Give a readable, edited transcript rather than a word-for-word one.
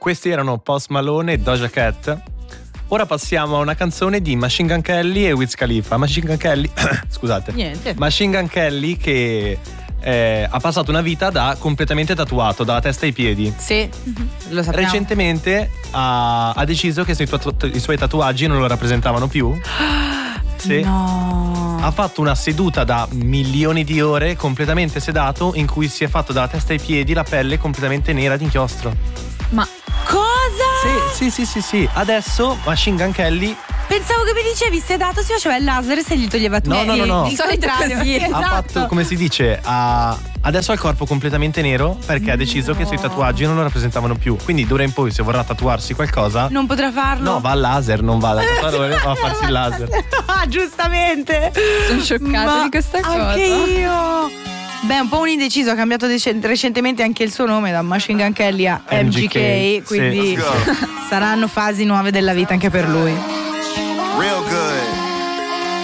Questi erano Post Malone e Doja Cat. Ora passiamo a una canzone di Machine Gun Kelly e Wiz Khalifa. Machine Gun Kelly scusate. Niente. Machine Gun Kelly che ha passato una vita da completamente tatuato dalla testa ai piedi. Sì, lo sappiamo. Recentemente ha deciso che i suoi tatuaggi non lo rappresentavano più. Sì. No. Ha fatto una seduta da milioni di ore completamente sedato, in cui si è fatto dalla testa ai piedi la pelle completamente nera di inchiostro. Ma cosa? Sì. Adesso Machine Gun Kelly Pensavo che mi dicevi sedato si faceva il laser se gli toglieva tutto. No. Di solito così. Ha fatto, come si dice, adesso ha il corpo completamente nero perché ha deciso che i suoi tatuaggi non lo rappresentavano più. Quindi d'ora in poi, se vorrà tatuarsi qualcosa, non potrà farlo. No, va al laser, non va da tatuatore, va a farsi il laser. Giustamente. Sono scioccata di questa cosa. Anche io. Beh, un po' un indeciso, ha cambiato recentemente anche il suo nome da Machine Gun Kelly a MGK, quindi sì. saranno fasi nuove della vita anche per lui.